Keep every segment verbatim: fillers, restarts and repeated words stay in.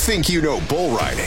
think you know bull riding?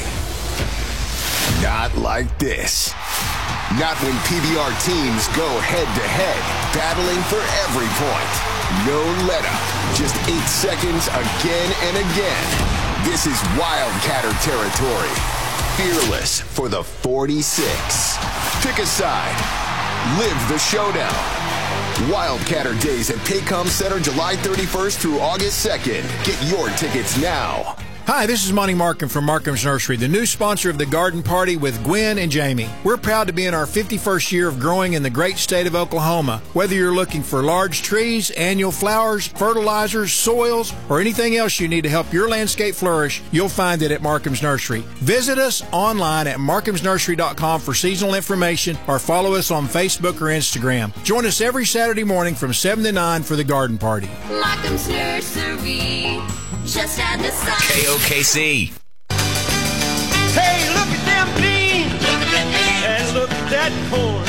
Not like this. Not when P B R teams go head-to-head, battling for every point. No let-up, just eight seconds again and again. This is Wildcatter territory. Fearless for the forty-six. Pick a side. Live the showdown. Wildcatter Days at Paycom Center, July thirty-first through August second. Get your tickets now. Hi, this is Monty Markham from Markham's Nursery, the new sponsor of the Garden Party with Gwen and Jamie. We're proud to be in our fifty-first year of growing in the great state of Oklahoma. Whether you're looking for large trees, annual flowers, fertilizers, soils, or anything else you need to help your landscape flourish, you'll find it at Markham's Nursery. Visit us online at markhams nursery dot com for seasonal information or follow us on Facebook or Instagram. Join us every Saturday morning from seven to nine for the Garden Party. Markham's Nursery, just at the sun. K O K C. Hey, look at them beans. Look at them beans. And look at that corn.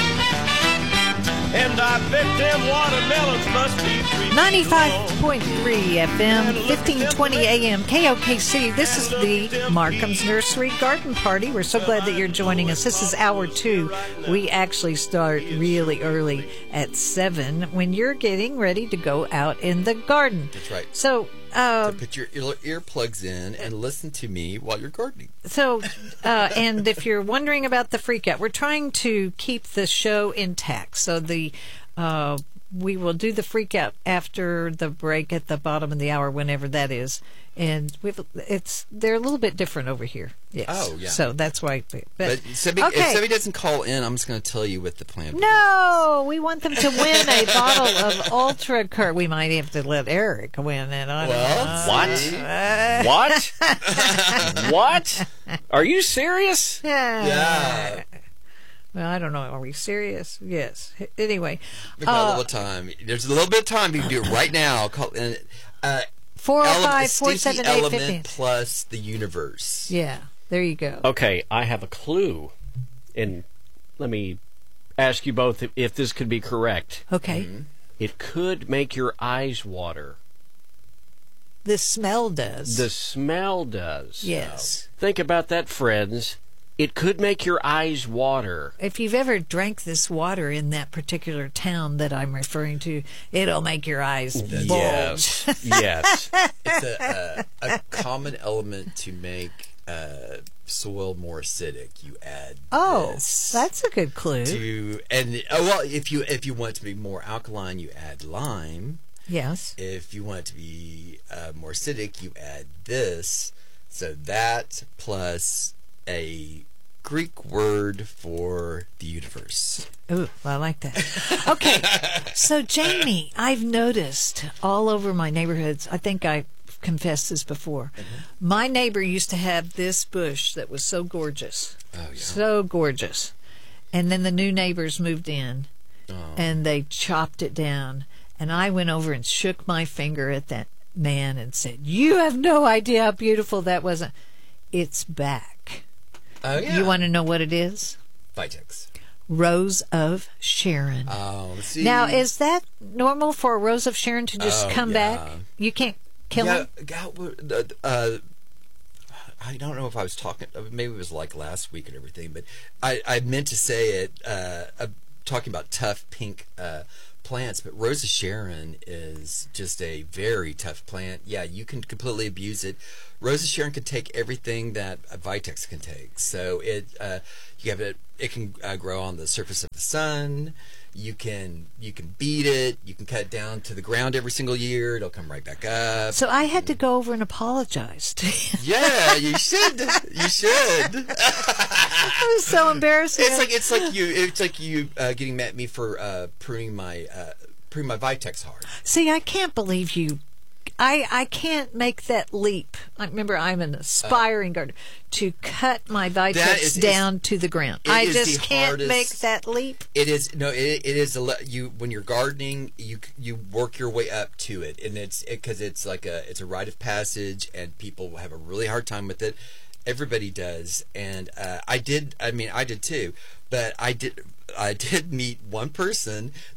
And I bet them watermelons must be sweet. ninety-five point three F M, fifteen twenty A M, K O K C. This is the Markham's Nursery Garden Party. We're so glad that you're joining us. This is hour two. We actually start really early at seven when you're getting ready to go out in the garden. That's right. So, uh, so put your ear, earplugs in and listen to me while you're gardening. So, uh, and if you're wondering about the freak out, we're trying to keep the show intact. So the uh, we will do the freak out after the break at the bottom of the hour, whenever that is. And we've, it's they're a little bit different over here. Yes. Oh, yeah. So that's why. But, but somebody, okay. if somebody doesn't call in, I'm just going to tell you what the plan is. No, we want them to win a bottle of Ultra Curt. We might have to let Eric win it. I don't well, know. What? What? What? Are you serious? Yeah. Yeah. Well, I don't know. Are we serious? Yes. Anyway. We've got uh, a little time. There's a little bit of time. You can do it right now. Call in. Uh, four oh five, four seven eight, element fifteen plus the universe. Yeah. There you go. Okay, I have a clue. And let me ask you both if, if this could be correct. Okay. Mm-hmm. It could make your eyes water. The smell does. The smell does. Yes. Think about that, friends. It could make your eyes water. If you've ever drank this water in that particular town that I'm referring to, it'll make your eyes bulge. Yes. Yes. It's a, a, a common element to make uh, soil more acidic. You add Oh, this that's a good clue. to and oh, well, if you if you want it to be more alkaline, you add lime. Yes. If you want it to be uh, more acidic, you add this. So that plus a Greek word for the universe. Ooh, well, I like that. Okay, so Jamie, I've noticed all over my neighborhoods, I think I confessed this before, mm-hmm. my neighbor used to have this bush that was so gorgeous. Oh, yeah. So gorgeous. And then the new neighbors moved in, oh. and they chopped it down. And I went over and shook my finger at that man and said, "You have no idea how beautiful that was." It's back. Oh, yeah. You want to know what it is? Vitex. Rose of Sharon. Oh, see. Now, is that normal for a Rose of Sharon to just oh, come yeah. back? You can't kill yeah, him? Uh, uh, I don't know if I was talking, maybe it was like last week and everything, but I, I meant to say it, uh, uh, talking about tough pink uh, plants, but Rose of Sharon is just a very tough plant. Yeah, you can completely abuse it. Rose of Sharon can take everything that a Vitex can take. So it, uh, you have it. It can uh, grow on the surface of the sun. You can you can beat it. You can cut it down to the ground every single year. It'll come right back up. So I had to go over and apologize to him. Yeah, you should. You should. It was so embarrassing. It's like it's like you. It's like you uh, getting mad at me for uh, pruning my uh, pruning my Vitex hard. See, I can't believe you. I, I can't make that leap. I remember I'm an aspiring uh, gardener to cut my Vitex is, down to the ground. It I is just the can't hardest, make that leap. It is no. It, it is a le- you when you're gardening. You you work your way up to it, and it's because it, it's like a it's a rite of passage, and people have a really hard time with it. Everybody does, and uh, I did. I mean, I did too. But I did. I did meet one person that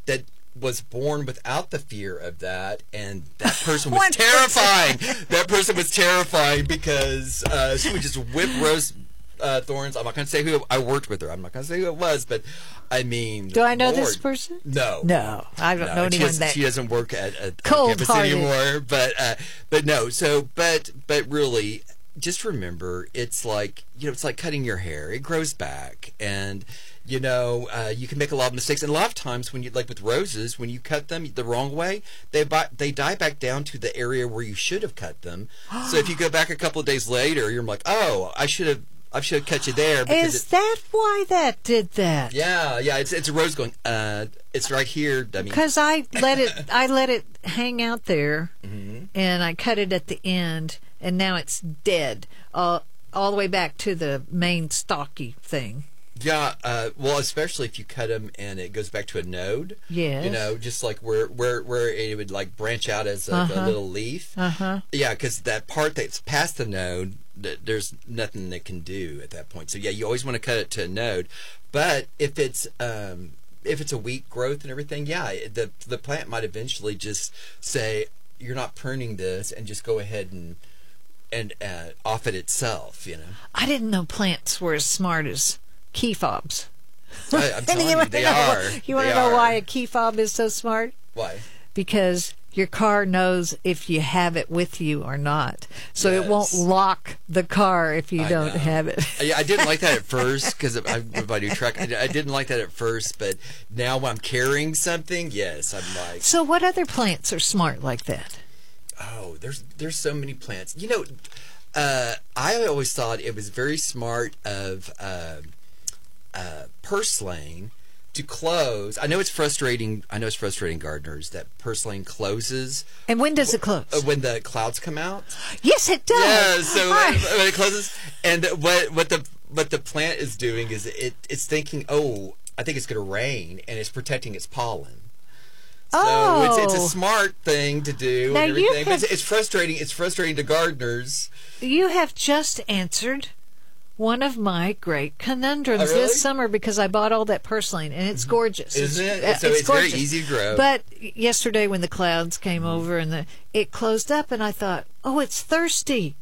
was born without the fear of that, and that person was terrifying. That person was terrifying because uh, she would just whip rose uh, thorns. I'm not going to say who I worked with her. I'm not going to say who it was, but I mean, do I know Lord, this person? No, no, I don't no, know anyone she that. She doesn't work at, at campus cold-hearted anymore. But uh, but no. So but but really, just remember, it's like you know, it's like cutting your hair. It grows back, and you know, uh, you can make a lot of mistakes. And a lot of times, when you like with roses, when you cut them the wrong way, they bi- they die back down to the area where you should have cut them. So if you go back a couple of days later, you're like, oh, I should have. I should have cut you there. Is it, that why that did that? Yeah, yeah. It's it's a rose going. Uh, it's right here. I mean, because I let it, I let it hang out there, mm-hmm. and I cut it at the end, and now it's dead, uh, all the way back to the main stalky thing. Yeah, uh, well, especially if you cut them and it goes back to a node. Yes. You know, just like where where where it would like branch out as a, Uh-huh. a little leaf. Uh huh. Yeah, because that part that's past the node, th- there's nothing that can do at that point. So yeah, you always want to cut it to a node. But if it's um, if it's a weak growth and everything, yeah, the the plant might eventually just say, you're not pruning this, and just go ahead and and uh, off it itself. You know. I didn't know plants were as smart as key fobs. I, I'm telling you, wanna they know- are. You want They to know are. why a key fob is so smart? Why? Because your car knows if you have it with you or not. So it won't Yes. lock the car if you I don't know. have it. Yeah, I didn't like that at first because of I- with my new truck. I, I didn't like that at first, but now when I'm carrying something, yes, I'm like, So what other plants are smart like that? oh, there's there's so many plants. You know, uh, I always thought it was very smart of uh, uh, purslane to close. I know it's frustrating. I know it's frustrating gardeners that purslane closes And when does it close? uh, when the clouds come out. Yes, it does. Yeah, so when, Hi. when it closes, and what what the what the plant is doing is it it's thinking, oh, I think it's going to rain, and it's protecting its pollen. So Oh. it's, it's a smart thing to do Now and you everything. But have- it's, it's frustrating. It's frustrating to gardeners. You have just answered one of my great conundrums Oh, really? this summer because I bought all that purslane and it's gorgeous. Isn't It's- it? uh, So it's very gorgeous. easy to grow. But yesterday when the clouds came over and the it closed up and I thought, oh, it's thirsty.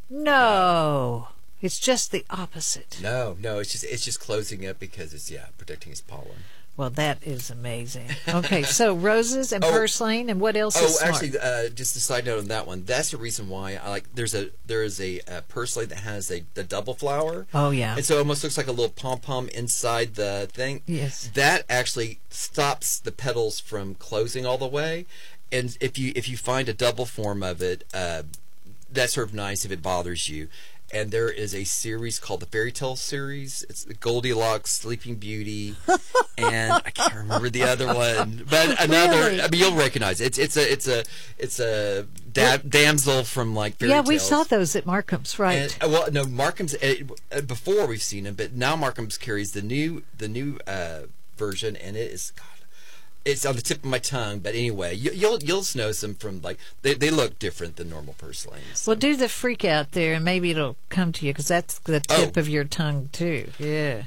No, it's just the opposite. No, no, it's just it's just closing up because it's yeah protecting its pollen. Well, that is amazing. Okay, so roses and Oh. purslane and what else Oh, is smart? actually, uh, just a side note on that one. That's the reason why I like. There's a there is a uh, purslane that has a the double flower. Oh, yeah. And so it almost looks like a little pom pom inside the thing. Yes. That actually stops the petals from closing all the way. And if you if you find a double form of it, uh, that's sort of nice if it bothers you. And there is a series called the Fairy Tale series. It's the Goldilocks, Sleeping Beauty, and I can't remember the other one. But another, Really? I mean, you'll recognize it. It's it's a it's a it's a da- damsel from like fairy yeah, tales. we saw those at Markham's, right? And, uh, well, no, Markham's uh, uh, before we've seen him, but now Markham's carries the new the new uh, version, and it is God. It's on the tip of my tongue, but anyway, you, you'll you'll know some from like they, they look different than normal purslanes. Well, do the freak out there, and maybe it'll come to you because that's the tip Oh. of your tongue too. Yeah.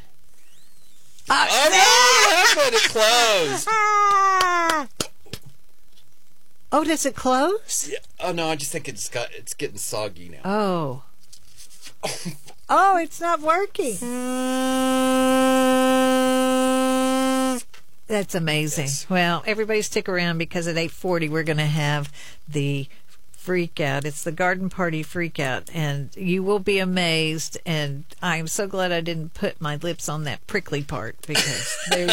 Oh no! It closed. Ah! Oh, does it close? Yeah. Oh no! I just think it's got it's getting soggy now. Oh. Oh, it's not working. That's amazing. Yes. Well, everybody stick around because at eight forty we're going to have the freak out. It's the garden party freak out, and you will be amazed. And I'm so glad I didn't put my lips on that prickly part because they,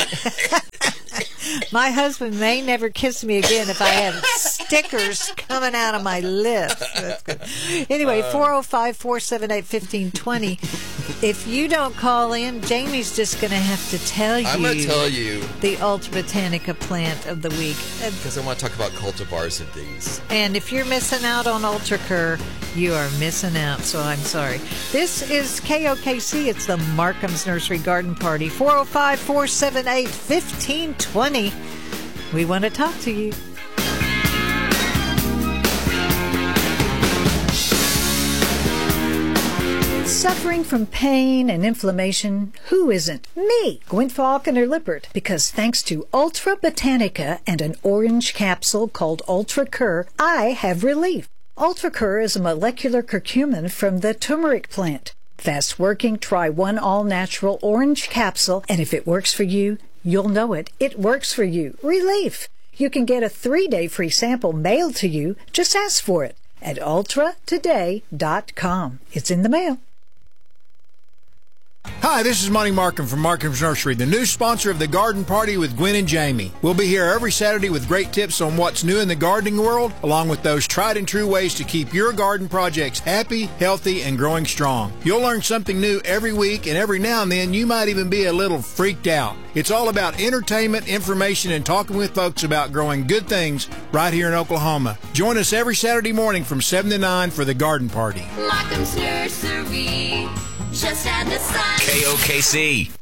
my husband may never kiss me again if I have stickers coming out of my lips. That's good. Anyway, four oh five, four seven eight, one five two zero. If you don't call in, Jamie's just going to have to tell you I'm gonna tell you the Ultra Botanica plant of the week. And- because I want to talk about cultivars of these. And if you're missing out on Ultracur, you are missing out, so I'm sorry. This is K O K C. It's the Markham's Nursery Garden Party. four oh five, four seven eight, one five two zero. We want to talk to you. Suffering from pain and inflammation? Who isn't? Me, Gwen Faulconer Lippert, because thanks to Ultra Botanica and an orange capsule called Ultra Cur, I have relief. Ultra Cur is a molecular curcumin from the turmeric plant. Fast working, try one all-natural orange capsule, and if it works for you, you'll know it. It works for you. Relief. You can get a three-day free sample mailed to you. Just ask for it at ultra today dot com. It's in the mail. Hi, this is Monty Markham from Markham's Nursery, the new sponsor of the Garden Party with Gwen and Jamie. We'll be here every Saturday with great tips on what's new in the gardening world, along with those tried and true ways to keep your garden projects happy, healthy, and growing strong. You'll learn something new every week, and every now and then you might even be a little freaked out. It's all about entertainment, information, and talking with folks about growing good things right here in Oklahoma. Join us every Saturday morning from seven to nine for the Garden Party. Markham's Nursery, just add the sun. K O K C.